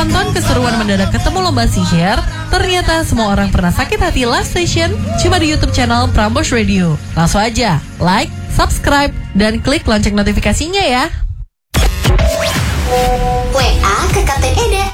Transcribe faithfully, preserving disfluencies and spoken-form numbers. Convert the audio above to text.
Tonton keseruan mendadak ketemu lomba sihir. Ternyata semua orang pernah sakit hati live station cuma di YouTube channel Prambors Radio. Langsung aja like, subscribe, dan klik lonceng notifikasinya ya. W A ke Kapten Eda